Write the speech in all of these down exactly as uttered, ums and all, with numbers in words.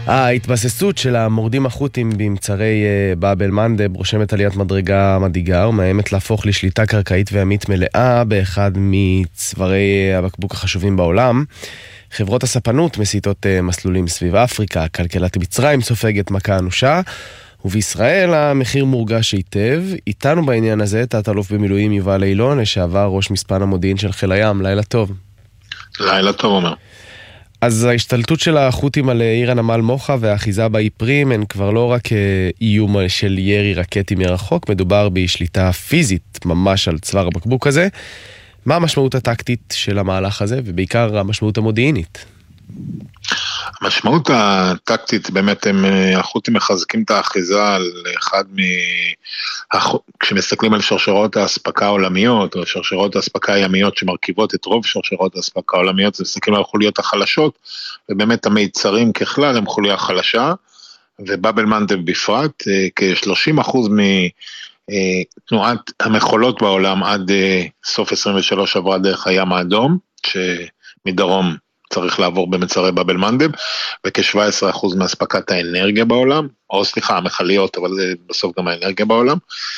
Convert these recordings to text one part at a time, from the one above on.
ההתבססות של המורדים החות'ים במצרי באב אל-מנדב רושמת עליית מדרגה מדאיגה ומאיימת להפוך לשליטה קרקעית וימית מלאה באחד מצווארי הבקבוק החשובים בעולם. חברות הספנות מסיטות מסלולים סביב אפריקה, כלכלת מצרים סופגת מכה אנושה, ובישראל המחיר מורגש היטב. איתנו בעניין הזה תת-אלוף במילואים יובל אילון, לשעבר ראש מספן המודיעין של חיל הים. לילה טוב. לילה טוב, אומר. אז ההשתלטות של החות'ים על עיר הנמל מוחה והאחיזה באי פרים הן כבר לא רק איום של ירי רקטי מרחוק, מדובר בשליטה פיזית ממש על צוואר הבקבוק הזה. מה המשמעות הטקטית של המהלך הזה, ובעיקר המשמעות המודיעינית? המשמעות הטקטית, באמת הם, החות'ים מחזקים את האחיזה על אחד מ... כשמסתכלים על שרשרות האספקה העולמיות, או שרשרות האספקה הימיות שמרכיבות את רוב שרשרות האספקה העולמיות, זה מסתכלים על החוליות החלשות, ובאמת המיצרים ככלל הם חוליה חלשה, ובאב אל-מנדב בפרט, כ-שלושים אחוז מתנועת המכולות בעולם עד סוף עשרים ושלוש עברה דרך הים האדום, שמדרום צריך לעבור במצרי באב אל-מנדב, וכ-שבע עשרה אחוז מאספקת האנרגיה בעולם, או סליחה, המכליות, אבל זה בסוף גם האנרגיה בעולם.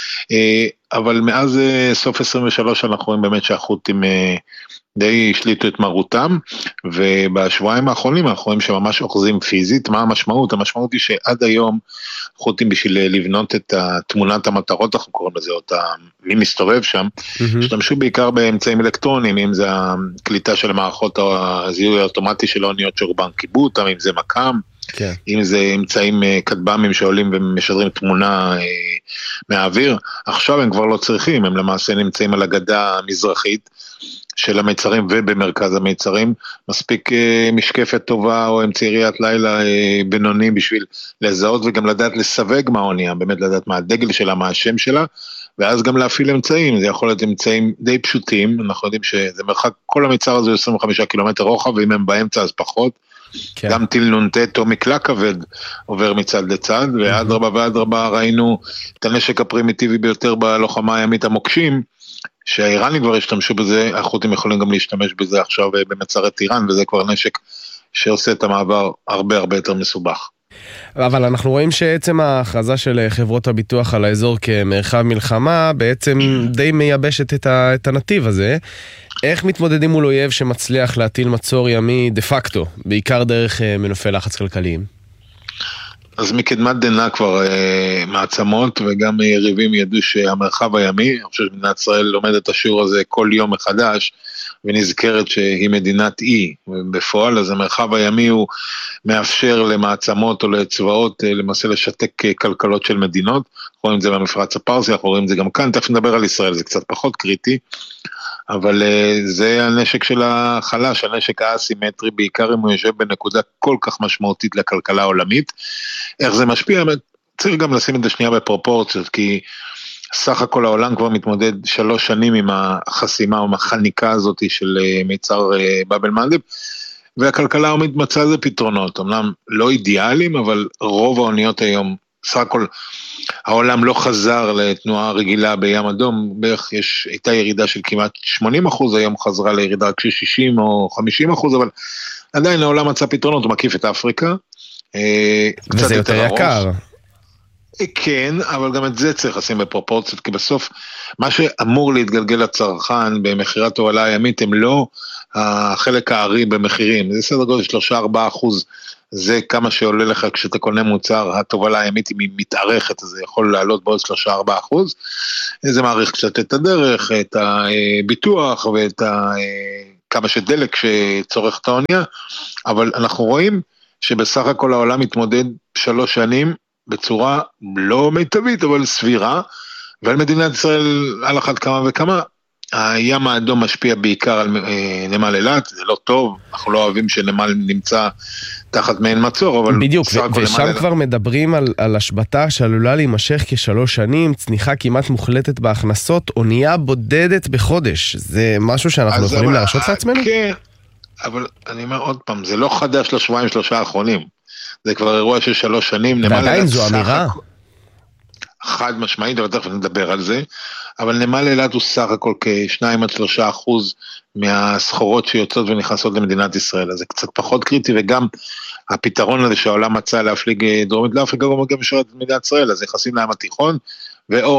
אבל מאז סוף עשרים ושלוש אנחנו רואים באמת שהחות'ים די השליטו את מרותם, ובשבועיים האחרונים אנחנו רואים שממש אוחזים פיזית. מה המשמעות? המשמעות היא שעד היום חות'ים בשביל לבנות את תמונת המטרות, אנחנו קוראים לזה, אותה, מי מסתובב שם, השתמשו בעיקר באמצעים אלקטרונים, אם זה הקליטה של מערכות הזיהוי האוטומטי של האוניות שרובן קיבלו אותם, אם זה מקם, כן. אם זה אמצעים כטב"מים שעולים ומשדרים תמונה מהאוויר. עכשיו הם כבר לא צריכים, הם למעשה נמצאים על הגדה המזרחית של המיצרים ובמרכז המיצרים, מספיק משקפת טובה או אמצעי ראיית לילה בינוני בשביל לזהות וגם לדעת לסווג מה האונייה, באמת לדעת מה הדגל שלה, מה השם שלה, ואז גם להפעיל אמצעים. זה יכול להיות אמצעים די פשוטים, אנחנו יודעים שזה מרחק, כל המיצר הזה הוא עשרים וחמישה קילומטר רוחב, ואם הם באמצע אז פחות, כן. גם טיל נונטט או מקלע כבד עובר מצד לצד, ועד רבה ועד רבה ראינו את הנשק הפרימיטיבי ביותר בלוחמה הימית, המוקשים, שהאיראנים כבר השתמשו בזה, החות'ים יכולים גם להשתמש בזה עכשיו במצרי טיראן, וזה כבר נשק שעושה את המעבר הרבה הרבה יותר מסובך. אבל אנחנו רואים שעצם ההכרזה של חברות הביטוח על האזור כמרחב מלחמה, בעצם די מייבשת את, ה, את הנתיב הזה. איך מתמודדים מול אויב שמצליח להטיל מצור ימי דה פקטו, בעיקר דרך מנופי לחץ כלכליים? אז מקדמת דנא כבר אה, מעצמות, וגם יריבים ידעו שהמרחב הימי, אני חושב שמדינת ישראל לומד את השיעור הזה כל יום מחדש, ונזכרת שהיא מדינת אי בפועל, אז המרחב הימי הוא מאפשר למעצמות או לצבאות אה, למעשה לשתק אה, כלכלות של מדינות, רואים את זה במפרץ הפרסי, אנחנו רואים את זה גם כאן, תכף נדבר על ישראל, זה קצת פחות קריטי, אבל uh, זה הנשק של החלש, הנשק האסימטרי, בעיקר אם הוא יושב בנקודה כל כך משמעותית לכלכלה העולמית. איך זה משפיע? צריך גם לשים את זה שנייה בפרופורציות, כי סך הכל העולם כבר מתמודד שלוש שנים עם החסימה או החניקה הזאת של uh, מיצר uh, באב אל-מנדב, והכלכלה העולמית מצאה לזה פתרונות, אמנם לא אידיאליים, אבל רוב האוניות היום, סך הכל העולם לא חזר לתנועה רגילה בים אדום, בערך יש, הייתה ירידה של כמעט שמונים אחוז, היום חזרה לירידה רק של שישים או חמישים אחוז, אבל עדיין העולם מצא פתרונות, הוא מקיף את אפריקה. וזה יותר יקר. כן, אבל גם את זה צריך לשים בפרופורציות, כי בסוף מה שאמור להתגלגל לצרכן במחירת תועלה הימית, הם לא החלק הערי במחירים, זה סדר גודל שלושה ארבעה אחוז, זה כמה שעולה לך כשאתה קונה מוצר, התובלה הימית אם היא מתארכת, אז זה יכול לעלות בעוד שלושה ארבעה אחוז, זה מעריך קצת את הדרך, את הביטוח ואת ה... כמה שדלק שצורך את האונייה, אבל אנחנו רואים שבסך הכל העולם מתמודד שלוש שנים בצורה לא מיטבית, אבל סבירה, ועל מדינת ישראל על אחת כמה וכמה, הים האדום משפיע בעיקר על נמל אילת, זה לא טוב, אנחנו לא אוהבים שנמל נמצא תחת מעין מצור, אבל... בדיוק, ושם כבר מדברים על, על השבטה שעלולה להימשך כשלוש שנים, צניחה כמעט מוחלטת בהכנסות, אונייה בודדת בחודש, זה משהו שאנחנו יכולים אבל, להרשות לעצמנו? כן, אבל אני אומר עוד פעם, זה לא חדש לשבועיים שלושה האחרונים, זה כבר אירוע של שלוש שנים, ועדיין זו אמירה. חד משמעית, אבל תכף נדבר על זה, אבל נמל אילת הוא סך הכל כשניים עד שלושה אחוז מהסחורות שיוצאות ונכנסות למדינת ישראל, אז זה קצת פחות קריטי, וגם הפתרון הזה שהעולם מצא להפליג דרומית לאפריקה, גם גם משרת את מדינת ישראל, אז נכנסים לים התיכון, ואו